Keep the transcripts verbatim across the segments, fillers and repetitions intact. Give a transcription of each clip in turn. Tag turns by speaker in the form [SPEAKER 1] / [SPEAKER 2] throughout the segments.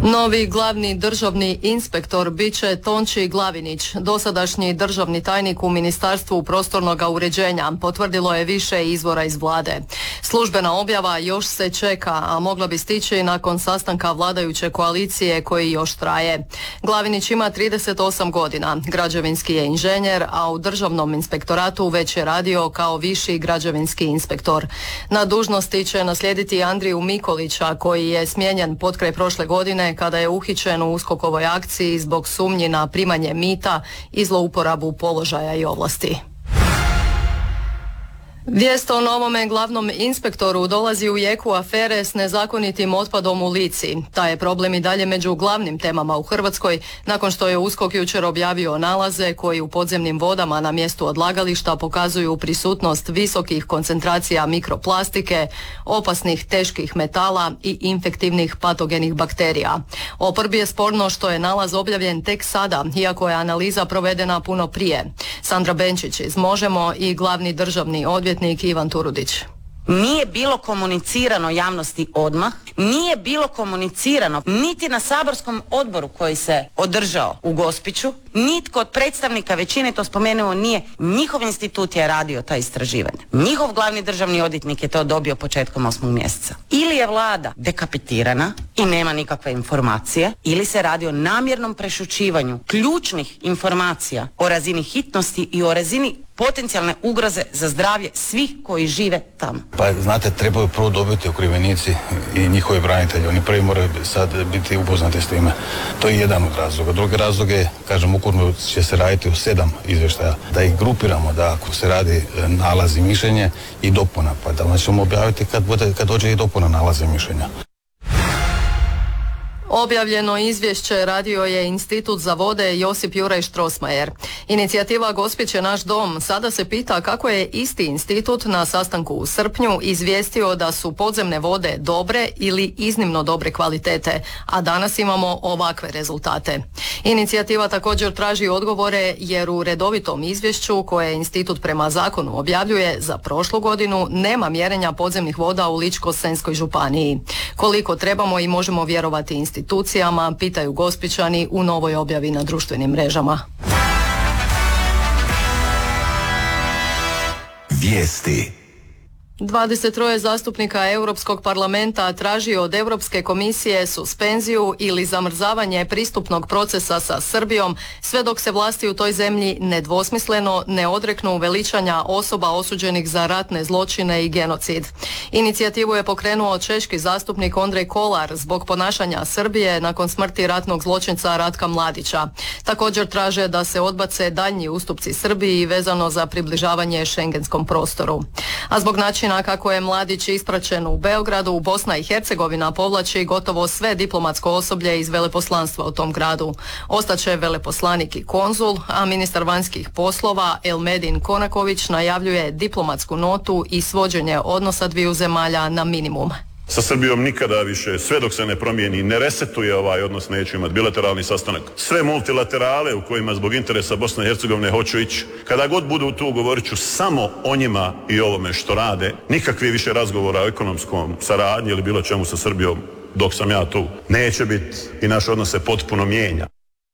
[SPEAKER 1] Novi glavni državni inspektor bit će Tonči Glavinić, dosadašnji državni tajnik u Ministarstvu prostornog uređenja, potvrdilo je više izvora iz vlade. Službena objava još se čeka, a mogla bi stići nakon sastanka vladajuće koalicije koji još traje. Glavinić ima trideset osam godina, građevinski je inženjer, a u državnom inspektoratu već je radio kao viši građevinski inspektor. Na dužnosti će naslijediti Andriju Mikolića, koji je smijenjen potkraj prošle godine kada je uhićen u USKOK-ovoj akciji zbog sumnji na primanje mita i zlouporabu položaja i ovlasti. Vijest o novome glavnom inspektoru dolazi u jeku afere s nezakonitim otpadom u Lici. Taj je problem i dalje među glavnim temama u Hrvatskoj, nakon što je USKOK jučer objavio nalaze koji u podzemnim vodama na mjestu odlagališta pokazuju prisutnost visokih koncentracija mikroplastike, opasnih teških metala i infektivnih patogenih bakterija. Oporbi je sporno što je nalaz objavljen tek sada, iako je analiza provedena puno prije. Sandra Benčić iz Možemo i glavni državni odvjetnik Ivan Turudić.
[SPEAKER 2] Nije bilo komunicirano javnosti odmah, nije bilo komunicirano niti na saborskom odboru koji se održao u Gospiću, nitko od predstavnika većine to spomenuo nije, njihov institut je radio ta istraživanja. Njihov glavni državni odvjetnik je to dobio početkom osmog mjeseca. Ili je vlada dekapitirana i nema nikakve informacije, ili se radi o namjernom prešućivanju ključnih informacija o razini hitnosti i o razini potencijalne ugroze za zdravlje svih koji žive tamo.
[SPEAKER 3] Pa znate, trebaju prvo dobiti okrivljenici i njihovi branitelji. Oni prvi moraju sad biti upoznati s time. To je jedan od razloga. Drugi razlog je, kažem, ukupno će se raditi o sedam izvještaja. Da ih grupiramo, da ako se radi nalaz i mišljenje i dopuna, pa da ćemo objaviti kad, bude, kad dođe i dopuna nalaza i mišljenja.
[SPEAKER 1] Objavljeno izvješće radio je Institut za vode Josip Juraj Strossmayer. Inicijativa Gospić je naš dom sada se pita kako je isti institut na sastanku u srpnju izvijestio da su podzemne vode dobre ili iznimno dobre kvalitete, a danas imamo ovakve rezultate. Inicijativa također traži odgovore jer u redovitom izvješću koje institut prema zakonu objavljuje za prošlu godinu nema mjerenja podzemnih voda u Ličko-senjskoj županiji. Koliko trebamo i možemo vjerovati institutu? institucijama, pitaju Gospićani u novoj objavi na društvenim mrežama.
[SPEAKER 4] Vijesti.
[SPEAKER 1] dvadeset tri zastupnika Europskog parlamenta traži od Europske komisije suspenziju ili zamrzavanje pristupnog procesa sa Srbijom sve dok se vlasti u toj zemlji nedvosmisleno ne odreknu veličanja osoba osuđenih za ratne zločine i genocid. Inicijativu je pokrenuo češki zastupnik Ondrej Kolar zbog ponašanja Srbije nakon smrti ratnog zločinca Ratka Mladića. Također traže da se odbace daljnji ustupci Srbiji vezano za približavanje šengenskom prostoru. A zbog načina kako je Mladić ispraćen u Beogradu, Bosna i Hercegovina povlači gotovo sve diplomatsko osoblje iz veleposlanstva u tom gradu. Ostaće veleposlanik i konzul, a ministar vanjskih poslova Elmedin Konaković najavljuje diplomatsku notu i svođenje odnosa dviju zemalja na minimum.
[SPEAKER 5] Sa Srbijom nikada više, sve dok se ne promijeni, ne resetuje ovaj odnos, neću imati bilateralni sastanak. Sve multilaterale u kojima zbog interesa Bosne i Hercegovine hoću ići, kada god budu tu govorit ću samo o njima i ovome što rade. Nikakvi više razgovora o ekonomskom saradnji ili bilo čemu sa Srbijom dok sam ja tu. Neće biti i naš odnos se potpuno mijenja.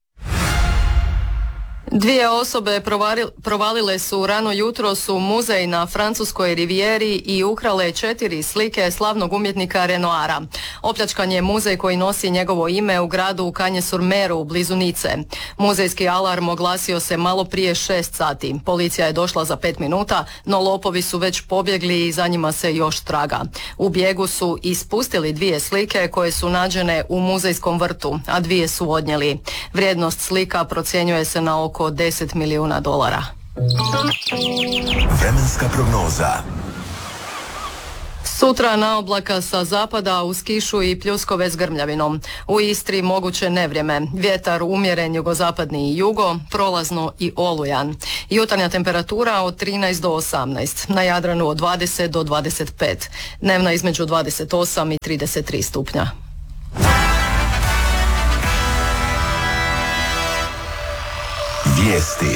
[SPEAKER 1] Dvije osobe provalile su rano jutros u muzej na francuskoj rivijeri i ukrale četiri slike slavnog umjetnika Renoira. Opljačkan je muzej koji nosi njegovo ime u gradu Cagnes-sur-Meru blizu Nice. Muzejski alarm oglasio se malo prije šest sati. Policija je došla za pet minuta, no lopovi su već pobjegli i za njima se još traga. U bijegu su ispustili dvije slike koje su nađene u muzejskom vrtu, a dvije su odnijeli. Vrijednost slika procjenjuje se na oko deset milijuna dolara.
[SPEAKER 4] Vremenska prognoza.
[SPEAKER 1] Sutra na oblaka sa zapada uz kišu i pljuskove s grmljavinom. U Istri moguće nevrijeme. Vjetar umjeren jugozapadni i jugo, prolazno i olujan. Jutarnja temperatura od trinaest do osamnaest. Na Jadranu od dvadeset do dvadeset pet. Dnevna između dvadeset osam i trideset tri stupnja.
[SPEAKER 4] Vijesti.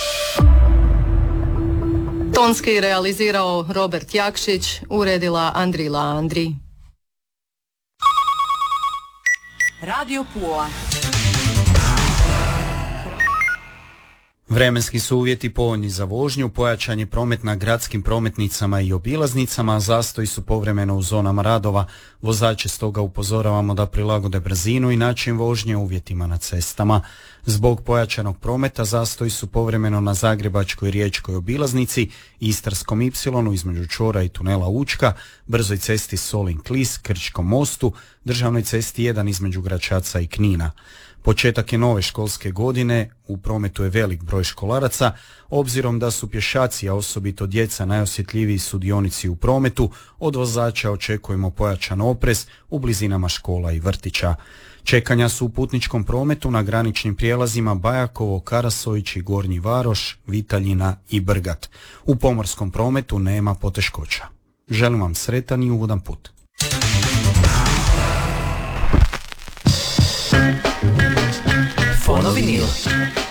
[SPEAKER 1] Tonski realizirao Robert Jakšić, uredila Andrila Andri.
[SPEAKER 6] Radio Pula.
[SPEAKER 7] Vremenski su uvjeti povoljni za vožnju, pojačan je promet na gradskim prometnicama i obilaznicama, zastoji su povremeno u zonama radova. Vozače stoga upozoravamo da prilagode brzinu i način vožnje uvjetima na cestama. Zbog pojačanog prometa zastoji su povremeno na Zagrebačkoj i Riječkoj obilaznici, Istarskom ipsilonu između čvora i tunela Učka, brzoj cesti Solin-Klis, Krčkom mostu, državnoj cesti jedan između Gračaca i Knina. Početak je nove školske godine, u prometu je velik broj školaraca, obzirom da su pješaci, a osobito djeca, najosjetljiviji sudionici u prometu, od vozača očekujemo pojačan oprez u blizinama škola i vrtića. Čekanja su u putničkom prometu na graničnim prijelazima Bajakovo, Karasović i Gornji Varoš, Vitaljina i Brgat. U pomorskom prometu nema poteškoća. Želim vam sretan i ugodan put.
[SPEAKER 6] Fonovinil.